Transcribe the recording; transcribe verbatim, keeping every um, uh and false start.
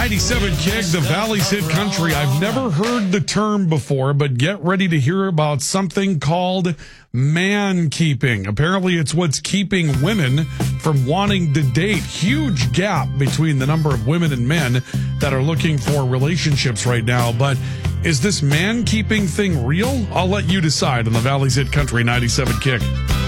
ninety-seven Kick, the Valley's Hit Country. I've never heard the term before, but get ready to hear about something called man-keeping. Apparently, it's what's keeping women from wanting to date. Huge gap between the number of women and men that are looking for relationships right now. But is this man-keeping thing real? I'll let you decide on the Valley's Hit Country ninety-seven Kick.